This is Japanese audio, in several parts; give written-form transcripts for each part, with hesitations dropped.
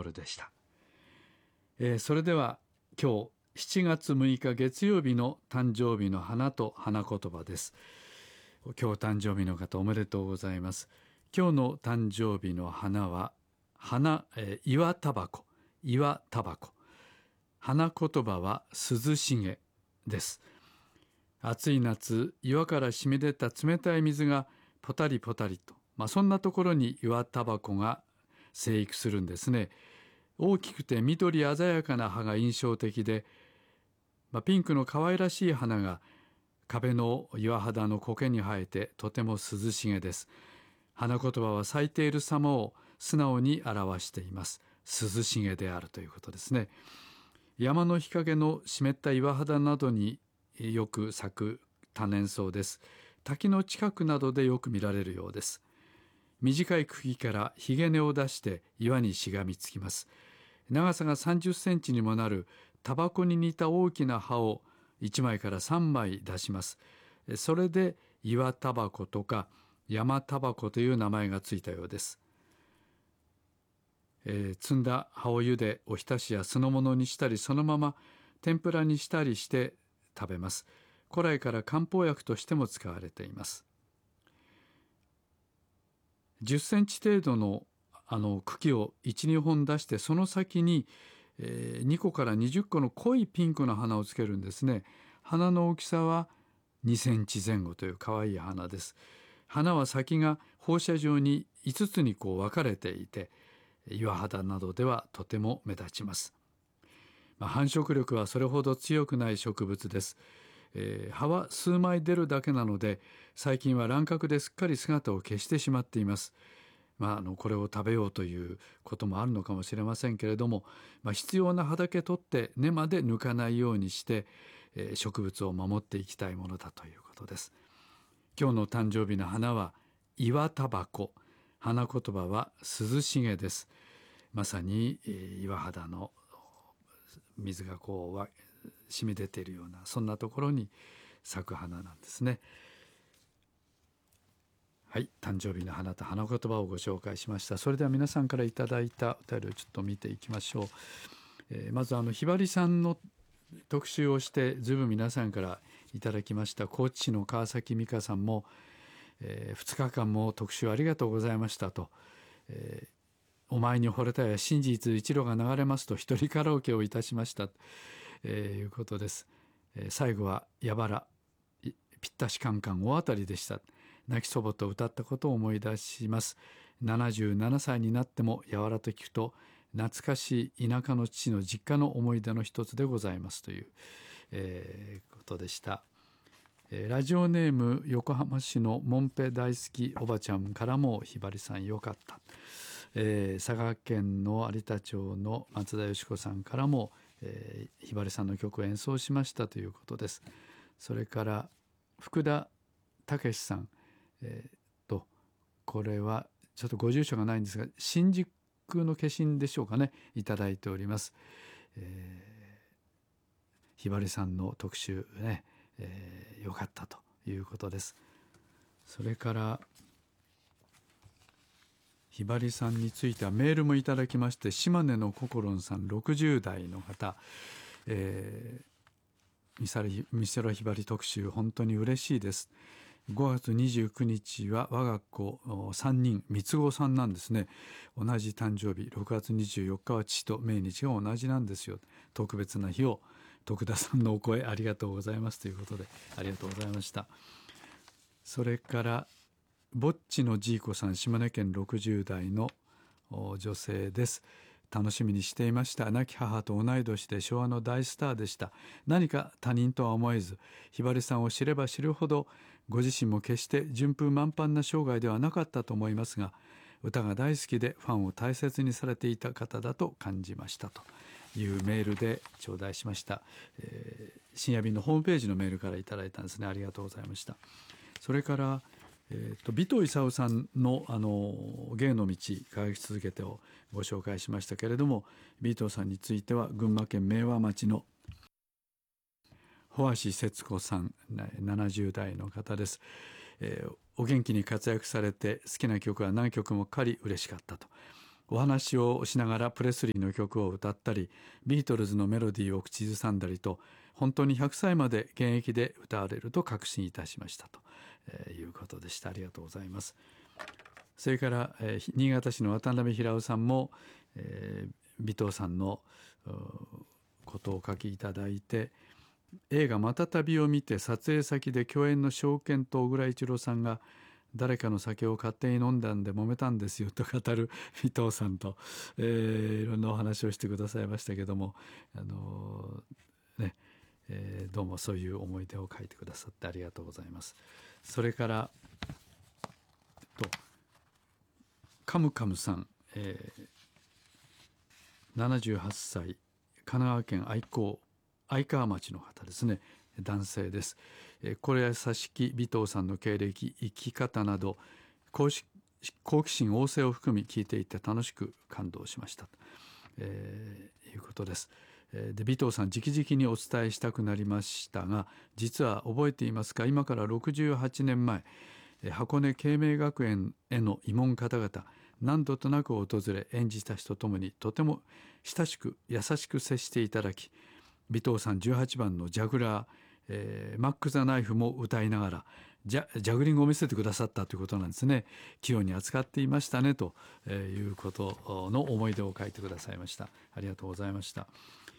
ルでした。それでは今日7月6日月曜日の誕生日の花と花言葉です。今日誕生日の方おめでとうございます。今日の誕生日の花は岩タバコ。岩タバコ。花言葉は涼しげです。暑い夏、岩から染み出た冷たい水がポタリポタリと、そんなところに岩タバコが生育するんですね。大きくて緑鮮やかな葉が印象的で、ピンクの可愛らしい花が壁の岩肌の苔に生えてとても涼しげです。花言葉は咲いている様を素直に表しています。涼しげであるということですね。山の日陰の湿った岩肌などによく咲く多年草です。滝の近くなどでよく見られるようです。短い茎からひげ根を出して岩にしがみつきます。長さが30センチにもなるタバコに似た大きな葉を1枚から3枚出します。それで岩タバコとか山タバコという名前がついたようです。摘んだ葉を茹でおひたしや酢の物にしたり、そのまま天ぷらにしたりして食べます。古来から漢方薬としても使われています。10センチ程度の茎を1、2本出して、その先に2個から20個の濃いピンクの花をつけるんですね。花の大きさは2センチ前後という可愛い花です。花は先が放射状に5つに分かれていて、岩肌などではとても目立ちます。繁殖力はそれほど強くない植物です。葉は数枚出るだけなので、最近は乱獲ですっかり姿を消してしまっています。これを食べようということもあるのかもしれませんけれども、必要な葉だけ取って根まで抜かないようにして、植物を守っていきたいものだということです。今日の誕生日の花は岩タバコ。花言葉は涼しげです。まさに岩肌の水が染み出ているような、そんなところに咲く花なんですね。はい、誕生日の花と花言葉をご紹介しました。それでは皆さんからいただいたお便りをちょっと見ていきましょう。まずひばりさんの特集をしてずいぶん皆さんからいただきました。高知市の川崎美香さんも、2日間も特集ありがとうございましたと、お前に惚れたや真実一路が流れますと一人カラオケをいたしました、いうことです。最後はやばらぴったしカンカン大当たりでした。泣きそぼと歌ったことを思い出します。77歳になってもやわらと聞くと懐かしい田舎の父の実家の思い出の一つでございますという、ことでした。ラジオネーム横浜市のもんぺ大好きおばちゃんからもひばりさんよかった、佐賀県の有田町の松田よし子さんからも、ひばりさんの曲を演奏しましたということです。それから福田武さん、これはちょっとご住所がないんですが新宿の化身でしょうかね、いただいております。ひばりさんの特集ね、よかったということです。それからひばりさんについてはメールもいただきまして、島根のこころんさん60代の方、美空ひばり特集本当に嬉しいです。5月29日は我が子3人三つ子さんなんですね。同じ誕生日6月24日は父と命日が同じなんですよ。特別な日を徳田さんのお声ありがとうございますということで、ありがとうございました。それからぼっちのじいこさん、島根県60代の女性です。楽しみにしていました。亡き母と同い年で昭和の大スターでした。何か他人とは思えず、ひばりさんを知れば知るほどご自身も決して順風満帆な生涯ではなかったと思いますが、歌が大好きでファンを大切にされていた方だと感じましたというメールで頂戴しました。深夜便のホームページのメールからいただいたんですね。ありがとうございました。それから尾藤勲さんの芸の道輝き続けてをご紹介しましたけれども、尾藤さんについては群馬県明和町の保橋節子さん、70代の方です。お元気に活躍されて好きな曲は何曲もかり嬉しかったと。 お話をしながらプレスリーの曲を歌ったり、ビートルズのメロディーを口ずさんだりと、本当に100歳まで現役で歌われると確信いたしましたと、いうことでした。ありがとうございます。それから、新潟市の渡辺平尾さんも、尾藤さんのことをお書きいただいて、映画「また旅」を見て撮影先で共演の正健と小倉一郎さんが誰かの酒を勝手に飲んだんで揉めたんですよと語る尾藤さんと、いろんなお話をしてくださいましたけども、どうもそういう思い出を書いてくださってありがとうございます。それからカムカムさん、78歳、神奈川県愛川町の方ですね、男性です。これやさしき尾藤さんの経歴、生き方など好奇心旺盛を含み聞いていて楽しく感動しました、いうことです。で尾藤さん直々にお伝えしたくなりましたが、実は覚えていますか、今から68年前、箱根慶明学園への慰問方々何度となく訪れ、演じた人ともにとても親しく優しく接していただき、尾藤さん18番のジャグラー、マック・ザ・ナイフも歌いながらジャグリングを見せてくださったということなんですね。器用に扱っていましたねということの思い出を書いてくださいました。ありがとうございました。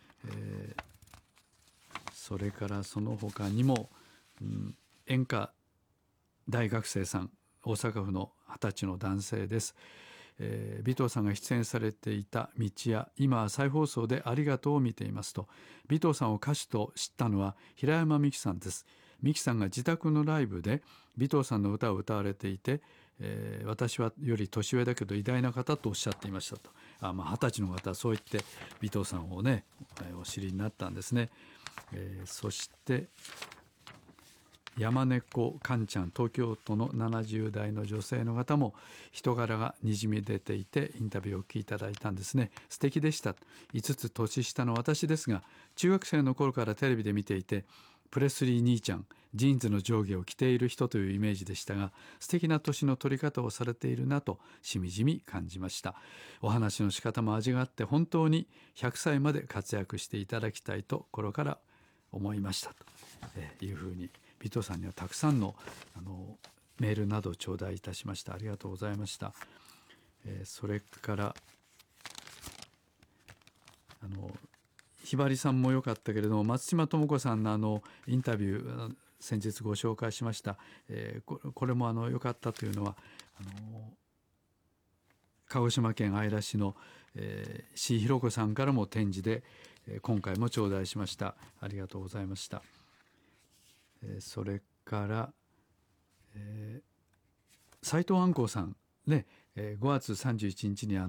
それからその他にも、演歌大学生さん、大阪府の20歳の男性です。尾藤さんが出演されていた道や今再放送でありがとうを見ていますと、尾藤さんを歌手と知ったのは平山美樹さんです。美樹さんが自宅のライブで尾藤さんの歌を歌われていて、私はより年上だけど偉大な方とおっしゃっていましたと。20歳の方はそう言って尾藤さんをね、お知りになったんですね。そして山猫かんちゃん、東京都の70代の女性の方も人柄がにじみ出ていてインタビューをお聞きいただいたんですね。素敵でした。5つ年下の私ですが、中学生の頃からテレビで見ていて、プレスリー兄ちゃん、ジーンズの上下を着ている人というイメージでしたが、素敵な年の取り方をされているなとしみじみ感じました。お話の仕方も味があって本当に100歳まで活躍していただきたいと心から思いましたというふうに、尾藤さんにはたくさんのメールなどを頂戴いたしました。ありがとうございました。それからひばりさんも良かったけれども、松島智子さんのインタビュー先日ご紹介しました。これも良かったというのは鹿児島県姶良市のCひろ子さんからも展示で今回も頂戴しました。ありがとうございました。それから斉藤安光さんね、5月31日に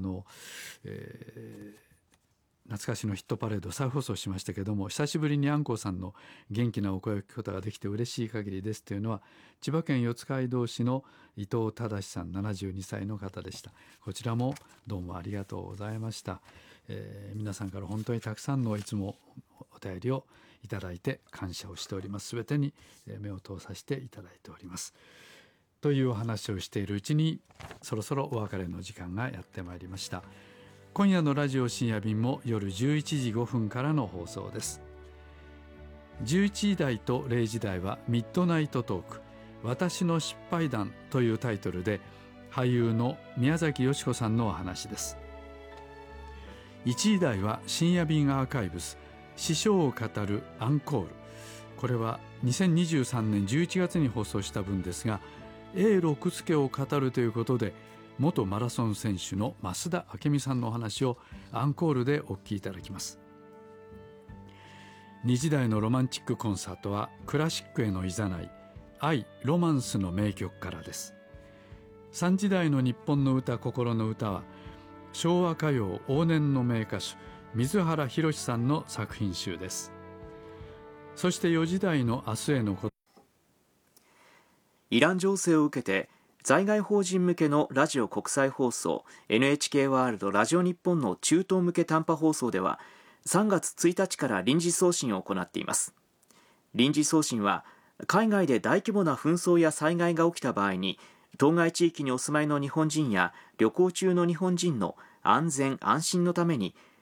懐かしのヒットパレード再放送しましたけども、久しぶりに安光さんの元気なお声を聞くことができて嬉しい限りですというのは、千葉県四街道市の伊藤忠さん72歳の方でした。こちらもどうもありがとうございました。皆さんから本当にたくさんのいつもお便りをいただいて感謝をしております。すべてに目を通させていただいております。というお話をしているうちにそろそろお別れの時間がやってまいりました。今夜のラジオ深夜便も夜11時5分からの放送です。11時台と0時台はミッドナイトトーク、私の失敗談というタイトルで俳優の宮崎美子さんのお話です。1時台は深夜便アーカイブス、師匠を語るアンコール。これは2023年11月に放送した分ですが、永六輔を語るということで元マラソン選手の増田明美さんのお話をアンコールでお聞きいただきます。2時台のロマンチックコンサートはクラシックへのいざない愛ロマンスの名曲からです。3時台の日本の歌心の歌は昭和歌謡往年の名歌手水原宏さんの作品集です。そして4時台の明日へのこと、 イラン情勢を受けて在外邦人向けのラジオ国際放送 NHK ワールドラジオ日本の中東向け短波放送では3月1日から臨時送信を行っています。臨時送信は海外で大規模な紛争や災害が起きた場合に当該地域にお住まいの日本人や旅行中の日本人の安全安心のために